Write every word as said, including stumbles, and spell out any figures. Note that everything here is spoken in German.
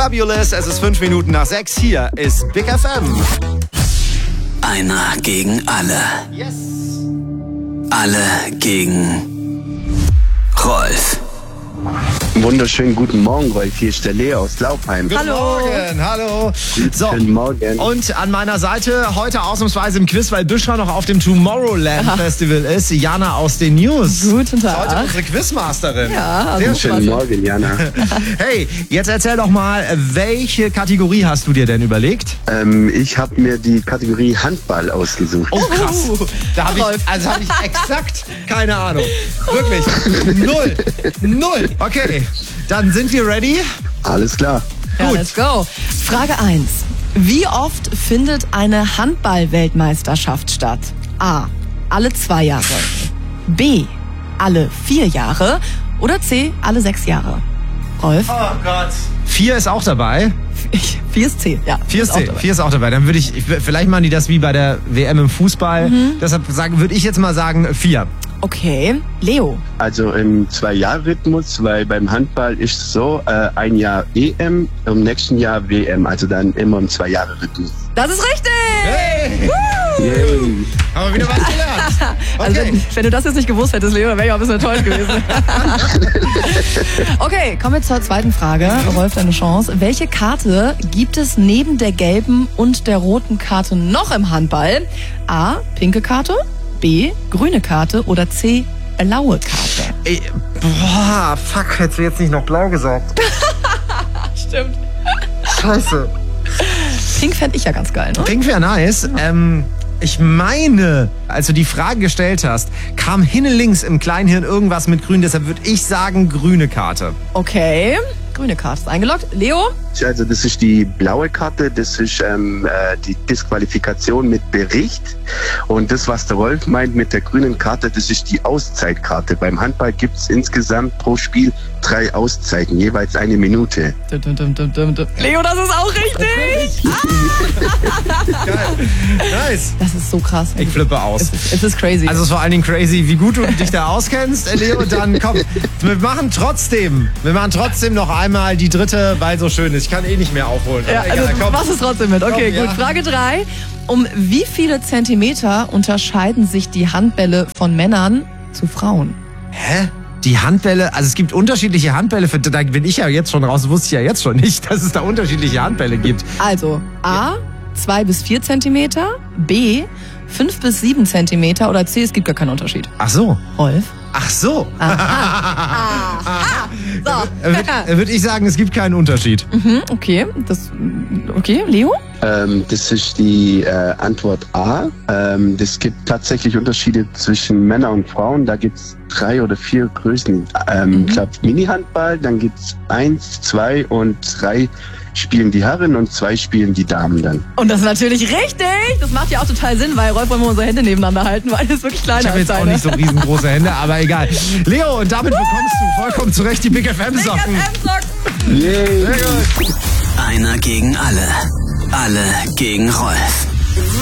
Fabulous, es ist fünf Minuten nach sechs. Hier ist Big F M. Einer gegen alle. Yes. Alle gegen Rolf. Wunderschönen guten Morgen, Rolf. Hier ist der Leo aus Laubheim. Guten Hallo. Morgen, hallo. So, Guten Morgen. und an meiner Seite heute ausnahmsweise im Quiz, weil Büscher noch auf dem Tomorrowland Aha. Festival ist, Jana aus den News. Guten Tag. Heute unsere Quizmasterin. Ja, Sehr also schön. Guten Morgen, Jana. Hey, jetzt erzähl doch mal, welche Kategorie hast du dir denn überlegt? ähm, ich habe mir die Kategorie Handball ausgesucht. Oh, krass. Da habe Rolf. ich, also hab ich exakt keine Ahnung. Wirklich. Null. Null. Okay, dann sind wir ready. Alles klar. Ja, Gut. let's go. Frage eins. Wie oft findet eine Handball-Weltmeisterschaft statt? A. Alle zwei Jahre. B. Alle vier Jahre. Oder C. Alle sechs Jahre. Rolf? Oh Gott. Vier ist auch dabei. Ich, vier ist C. Ja, Vier ist, auch C. dabei. Vier ist auch dabei. Dann würde ich, ich, vielleicht machen die das wie bei der W M im Fußball. Deshalb sagen, würde ich jetzt mal sagen vier. Okay. Leo? Also im Zwei-Jahr-Rhythmus, weil beim Handball ist es so, äh, ein Jahr E M, im nächsten Jahr W M, also dann immer im Zwei-Jahre-Rhythmus. Das ist richtig! Hey, Yay. haben wir wieder was gelernt. Also Okay. wenn, wenn du das jetzt nicht gewusst hättest, Leo, dann wäre ich auch ein bisschen enttäuscht gewesen. Okay, kommen wir zur zweiten Frage. Rolf, deine Chance. Welche Karte gibt es neben der gelben und der roten Karte noch im Handball? A. Pinke Karte. B. Grüne Karte. Oder C. Blaue Karte. Ey, boah, fuck, hättest du jetzt nicht noch blau gesagt. Stimmt. Scheiße. Pink fände ich ja ganz geil, ne? Pink wäre nice. Ähm, ich meine, als du die Frage gestellt hast, kam hinten links im Kleinhirn irgendwas mit grün. Deshalb würde ich sagen grüne Karte. Okay. Grüne Karte ist eingeloggt. Leo? Also das ist die blaue Karte, das ist ähm, äh, die Disqualifikation mit Bericht. Und das, was der Rolf meint mit der grünen Karte, das ist die Auszeitkarte. Beim Handball gibt es insgesamt pro Spiel drei Auszeiten, jeweils eine Minute. Dum, dum, dum, dum, dum, dum. Leo, das ist auch richtig! Geil. Nice. Das ist so krass. Ich flippe aus. Es ist, es ist crazy. Also es ist vor allen Dingen crazy, wie gut du dich da auskennst, äh, Leo. Dann komm, wir machen trotzdem, wir machen trotzdem noch einmal die dritte, weil so schön ist. Ich kann eh nicht mehr aufholen. ja, Aber also egal, du komm. machst es trotzdem mit. Okay, Komm, gut. ja. Frage drei. Um wie viele Zentimeter unterscheiden sich die Handbälle von Männern zu Frauen? Hä? Die Handbälle, also es gibt unterschiedliche Handbälle, für, da bin ich ja jetzt schon raus, wusste ich ja jetzt schon nicht, dass es da unterschiedliche Handbälle gibt. Also A, zwei bis vier Zentimeter, B, fünf bis sieben Zentimeter oder C, es gibt gar keinen Unterschied. Ach so. Rolf? Ach so. So. Würde würd ich sagen, es gibt keinen Unterschied. Mhm, okay, das, okay, Leo? Ähm, das ist die äh, Antwort A. Ähm, es gibt tatsächlich Unterschiede zwischen Männern und Frauen. Da gibt es drei oder vier Größen. Ähm, Ich glaube Mini-Handball, dann gibt es eins, zwei und drei spielen die Herren und zwei spielen die Damen dann. Und das ist natürlich richtig. Das macht ja auch total Sinn, weil Rolf wollen wir unsere Hände nebeneinander halten, weil es wirklich kleiner Ich habe ist. jetzt auch nicht so riesengroße Hände, aber egal. Leo, und damit bekommst du vollkommen zurecht die Big F M-Socken. Yay! Sehr gut. Einer gegen alle. Alle gegen Rolf.